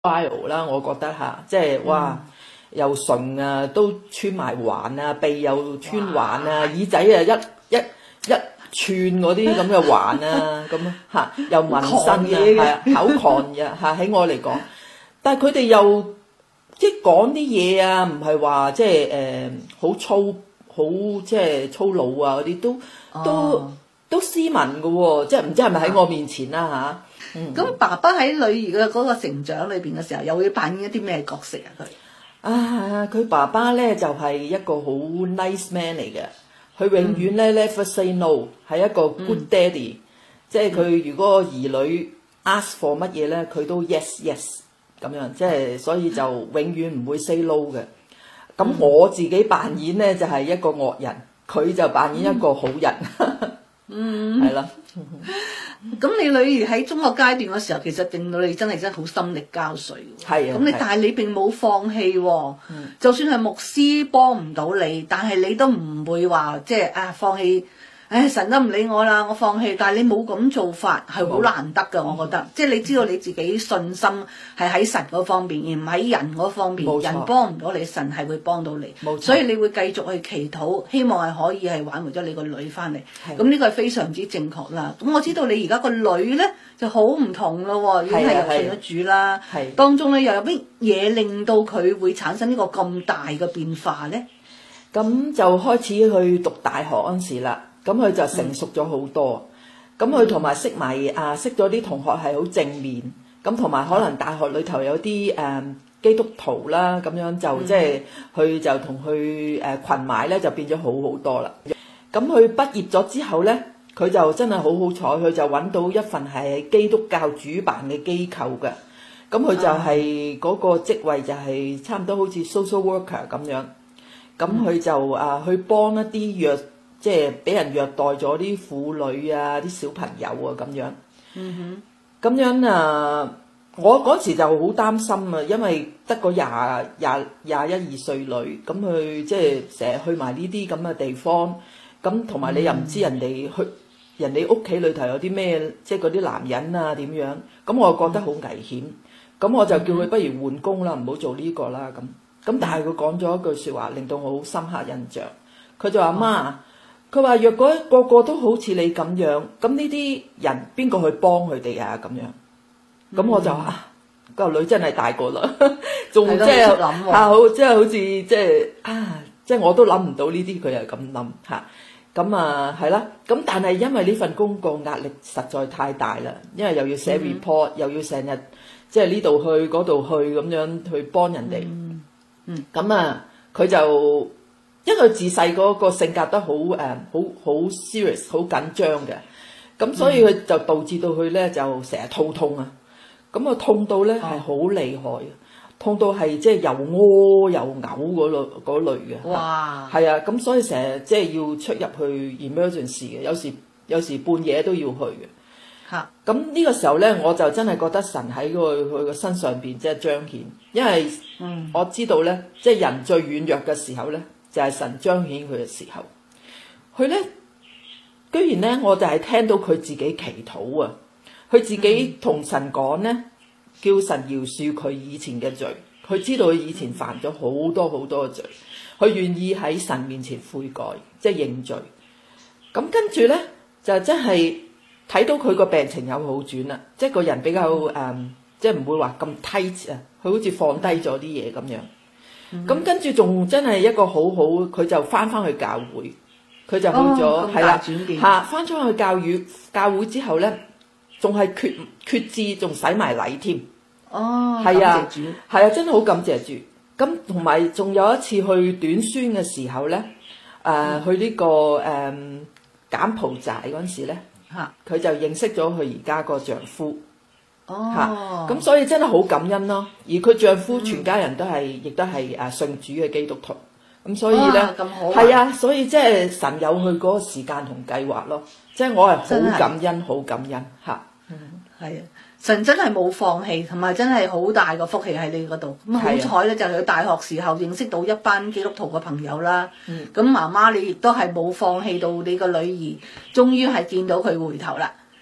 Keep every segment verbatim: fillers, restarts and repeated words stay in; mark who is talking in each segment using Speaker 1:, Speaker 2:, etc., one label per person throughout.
Speaker 1: style 啦，我覺得嚇，即係哇，又唇啊都穿埋環啊，鼻又穿環啊，耳仔啊一一一串嗰啲咁嘅環啊，咁嚇又紋身啊，係啊，好狂嘅嚇喺我嚟講，但係佢哋又即係講啲嘢啊，唔係話即係誒好粗好即係粗魯啊嗰啲，都都、哦、都斯文嘅喎，即係唔知係咪喺我面前啦嚇。
Speaker 2: 咁、嗯、爸爸喺女兒嘅嗰個成長裏邊嘅時候，又會扮演一啲咩角色啊？佢
Speaker 1: 啊，佢爸爸咧就係、是、一個好 nice man 嚟嘅，佢永遠咧、嗯、never say no， 係一個 good daddy，、嗯、即係佢如果兒女 ask for 乜嘢咧，佢都 yes yes 咁樣，即係所以就永遠唔會 say no 嘅。咁我自己扮演咧就係、是、一個惡人，佢就扮演一個好人，
Speaker 2: 嗯，
Speaker 1: 係啦。
Speaker 2: 咁你女兒喺中學階段嘅時候，其實令到你真係真係好心力交瘁。
Speaker 1: 係啊。
Speaker 2: 咁你但係你並冇放棄喎。嗯。就算係牧師幫唔到你，但係你都唔會話即係啊放棄。唉，神都唔理我啦，我放棄。但係你冇咁做法係好難得㗎，我覺得。嗯、即係你知道你自己信心係喺神嗰方面，而唔喺人嗰方面。冇錯。人幫唔到你，神係會幫到你。冇錯。所以你會繼續去祈禱，希望係可以係挽回咗你個女翻嚟。係。咁呢個係非常之正確啦。咁我知道你而家個女咧就好唔同咯喎，已經係入信咗主啦。係。當中咧又有乜嘢令到佢會產生呢個咁大嘅變化咧？
Speaker 1: 咁就開始去讀大學嗰陣時啦。咁佢就成熟咗好多，咁佢同埋識埋啊，識咗啲同學係好正面，咁同埋可能大學裏頭有啲誒、嗯、基督徒啦，咁樣就、嗯、即係佢就同佢誒羣埋咧，就變咗好好多啦。咁佢畢業咗之後咧，佢就真係好好彩，佢就揾到一份係基督教主辦嘅機構嘅，咁佢就係嗰個職位就係差唔多好似 social worker 咁樣，咁佢就啊去幫一啲弱。即係俾人虐待咗啲婦女啊、啲小朋友啊咁樣，嗯哼，咁樣啊，我嗰時就好擔心啊，因為得個廿廿廿一二歲女，咁佢即係成日去埋呢啲咁嘅地方，咁同埋你又唔知人哋去、嗯、人哋屋企裏頭有啲咩，即係嗰啲男人啊點樣，咁我覺得好危險，咁、嗯、我就叫佢不如換工啦，唔好做呢個啦咁，咁但係佢講咗一句説話，令到我好深刻印象，佢就話媽。嗯佢話：若果個個都好似你咁樣，咁呢啲人邊個去幫佢哋啊？咁樣，咁、嗯、我就話：個女真係大個啦，仲即係啊，好即係好似即係啊，即係我都諗唔到呢啲，佢又咁諗嚇。咁啊係啦，咁但係因為呢份工個壓力實在太大啦，因為又要寫 report，、嗯、又要成日即係呢度去嗰度去咁樣去幫人哋。嗯，嗯，咁啊，佢就。因為自細嗰個性格都好誒，好好 serious， 好緊張嘅，咁所以佢就導致到佢咧就成日肚痛啊，咁啊痛到咧係好厲害嘅，痛到係即係又屙又嘔嗰類嗰類嘅。哇！係啊，咁所以成日即係要出入去 emergency 嘅，有時有時半夜都要去嘅。嚇！咁呢個時候咧，我就真係覺得神喺佢佢個身上邊即係彰顯，因為我知道咧，即係人最軟弱嘅時候咧。就係神彰顯佢嘅時候，佢咧居然咧，我就係聽到佢自己祈禱啊！佢自己同神講咧，叫神饒恕佢以前嘅罪。佢知道佢以前犯咗好多好多嘅罪，佢願意喺神面前悔改，即係認罪。咁跟住咧，就真係睇到佢個病情有好轉啦，即係個人比較誒、嗯，即係唔會話咁 tight 啊，佢好似放低咗啲嘢咁樣。咁、嗯、跟住仲真係一個好好，佢就翻翻去教會，佢就去咗係啦嚇，翻咗、哦、去教會教會之後咧，仲係決決志，仲洗埋禮添。哦，係啊，係啊，真係好感謝主。咁同埋仲有一次去短宣嘅時候咧，誒、呃嗯、去呢、這個誒、嗯、柬埔寨嗰陣時咧，嚇佢就認識咗佢而家個丈夫。哦，咁所以真係好感恩咯。而佢丈夫全家人都係，亦、嗯、都係誒信主嘅基督徒。咁所以咧，係啊，所以即係神有佢嗰個時間同計劃咯。即係我係好感恩，好感恩嚇。嗯，
Speaker 2: 係啊，神真係冇放棄，同埋真係好大個福氣喺你嗰度。咁好彩咧，就係佢大學時候認識到一班基督徒嘅朋友啦。嗯，咁媽媽你亦都係冇放棄到你個女兒，終於係見到佢回頭啦。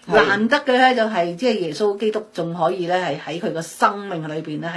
Speaker 1: 係
Speaker 2: 難得嘅咧就係即係耶穌基督仲可以咧係喺佢個生命裏邊咧